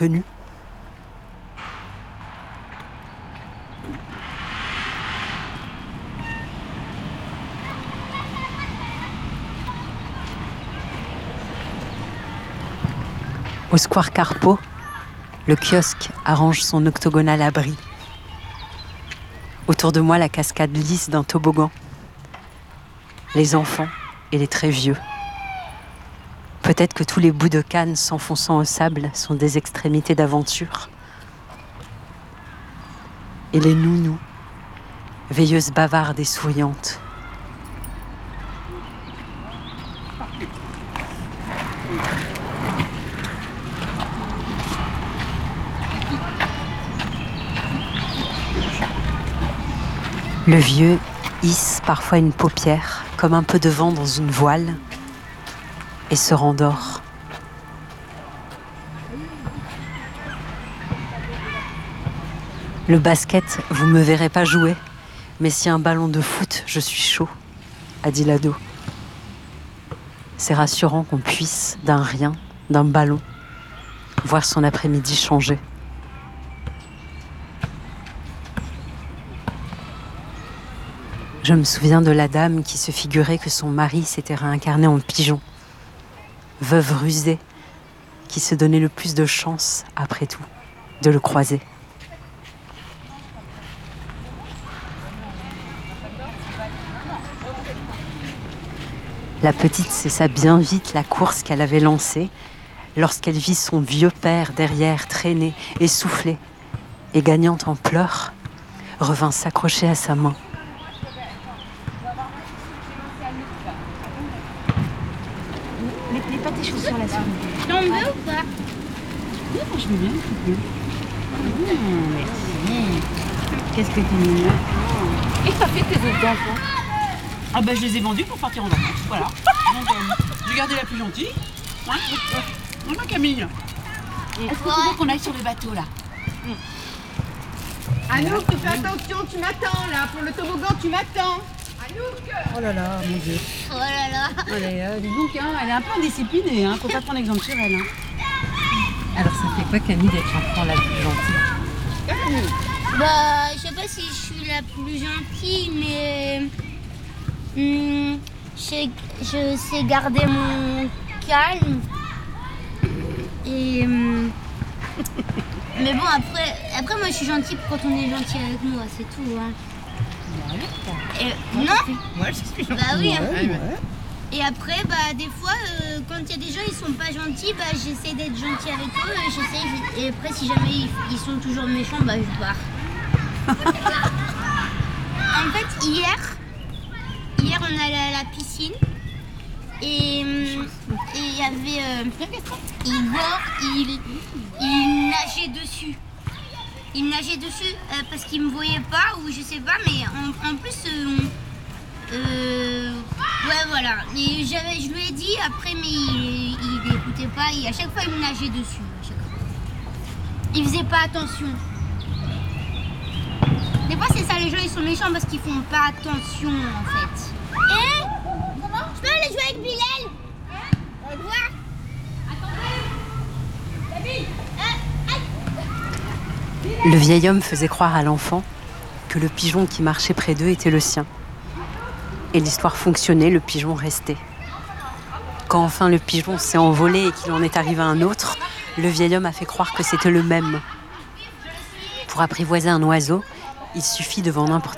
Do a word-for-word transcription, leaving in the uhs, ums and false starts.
tenue. Au square Carpeau, le kiosque arrange son octogonal abri. Autour de moi, la cascade lisse d'un toboggan. Les enfants et les très vieux. Peut-être que tous les bouts de canne s'enfonçant au sable sont des extrémités d'aventure. Et les nounous, veilleuses bavardes et souriantes. Le vieux hisse parfois une paupière, comme un peu de vent dans une voile, et se rendort. Le basket, vous me verrez pas jouer, mais si un ballon de foot, je suis chaud, a dit l'ado. C'est rassurant qu'on puisse, d'un rien, d'un ballon, voir son après-midi changer. Je me souviens de la dame qui se figurait que son mari s'était réincarné en pigeon. Veuve rusée, qui se donnait le plus de chance, après tout, de le croiser. La petite cessa bien vite la course qu'elle avait lancée lorsqu'elle vit son vieux père derrière traîner, essoufflé, et gagnant en pleurs, revint s'accrocher à sa main. Mets pas tes chaussures là, s'il vous plaît. T'en veux ou pas? Oui, moi je veux bien, s'il vous plaît. Mmh, merci. Qu'est-ce que t'es mignon. Et t'as fait tes autres enfants? Ah bah je les ai vendus pour partir en vacances, voilà. Donc euh, j'ai gardé la plus gentille. Hein, voilà Camille. Est-ce que tu veux qu'on aille sur le bateau là? mmh. Anouk, tu fais attention, tu m'attends là. Pour le toboggan, tu m'attends. Anouk! Oh là là, mon Dieu. Oh là là. Allez, euh, dis donc, hein, elle est un peu indisciplinée, hein, faut pas prendre exemple sur elle. Hein. Alors ça fait quoi, Camille, d'être l'enfant la plus gentille? Bah, je sais pas si je suis la plus gentille, mais hum, je, sais, je sais garder mon calme. Et hum, mais bon, après, après moi je suis gentille quand on est gentil avec moi, c'est tout. Hein. Et, non? Moi je suis gentille. Bah oui. Hein. Ouais, ouais. Et après, bah des fois, euh, quand il y a des gens ils sont pas gentils, bah j'essaie d'être gentil avec eux. Et, j'essaie, et après, si jamais ils, ils sont toujours méchants, bah je pars. En fait, hier, hier on allait à la piscine et il y avait euh, Igor, il, il nageait dessus. Il nageait dessus euh, parce qu'il me voyait pas ou je sais pas, mais en, en plus, euh, euh, ouais voilà. Et j'avais, je lui ai dit après, mais il, il écoutait pas. Et à chaque fois, il me nageait dessus. À chaque fois. Il faisait pas attention. Des fois, c'est ça, les gens ils sont méchants parce qu'ils font pas attention en fait. Eh, comment? Je peux aller jouer avec Bilal? Au revoir. Attendez. Le vieil homme faisait croire à l'enfant que le pigeon qui marchait près d'eux était le sien. Et l'histoire fonctionnait, le pigeon restait. Quand enfin le pigeon s'est envolé et qu'il en est arrivé un autre, le vieil homme a fait croire que c'était le même. Pour apprivoiser un oiseau, il suffit devant n'importe